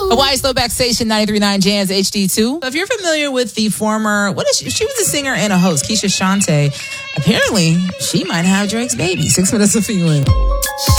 Hawaii Slowback Station 93.9 Jams HD2. So if you're familiar with the former, she was a singer and a host, Keisha Shante. Apparently, she might have Drake's baby. 6 minutes of feeling.